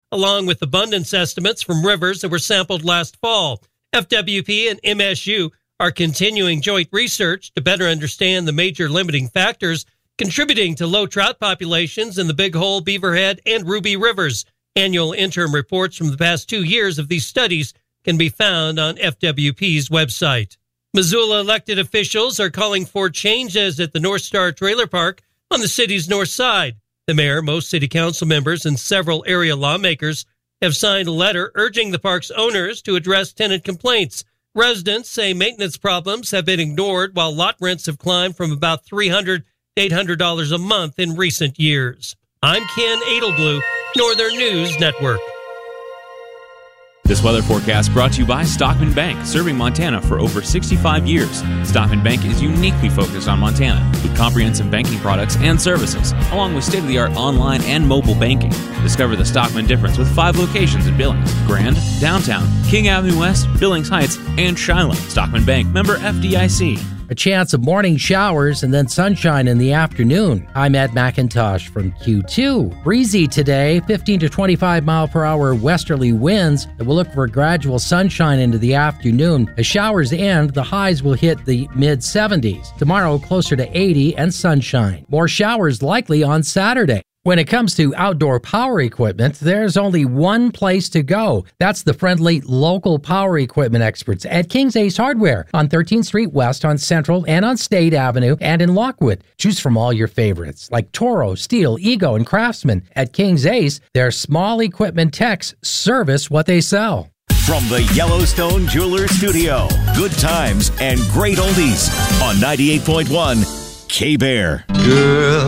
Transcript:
along with abundance estimates from rivers that were sampled last fall. FWP and MSU are continuing joint research to better understand the major limiting factors contributing to low trout populations in the Big Hole, Beaverhead, and Ruby Rivers. Annual interim reports from the past 2 years of these studies can be found on FWP's website. Missoula elected officials are calling for changes at the North Star Trailer Park on the city's north side. The mayor, most city council members, and several area lawmakers have signed a letter urging the park's owners to address tenant complaints. Residents say maintenance problems have been ignored while lot rents have climbed from about $300 to $800 a month in recent years. I'm Ken Edelblue, Northern News Network. This weather forecast brought to you by Stockman Bank, serving Montana for over 65 years. Stockman Bank is uniquely focused on Montana with comprehensive banking products and services, along with state-of-the-art online and mobile banking. Discover the Stockman difference with 5 locations in Billings, Grand, Downtown, King Avenue West, Billings Heights, and Shiloh. Stockman Bank, member FDIC. A chance of morning showers and then sunshine in the afternoon. I'm Ed McIntosh from Q2. Breezy today, 15 to 25 mile per hour westerly winds. We'll look for gradual sunshine into the afternoon. As showers end, the highs will hit the mid-70s. Tomorrow, closer to 80 and sunshine. More showers likely on Saturday. When it comes to outdoor power equipment, there's only one place to go. That's the friendly local power equipment experts at King's Ace Hardware on 13th Street West on Central and on State Avenue and in Lockwood. Choose from all your favorites like Toro, Steel, Ego, and Craftsman. At King's Ace, their small equipment techs service what they sell. From the Yellowstone Jewelers Studio, good times and great oldies on 98.1 K-Bear. Girl,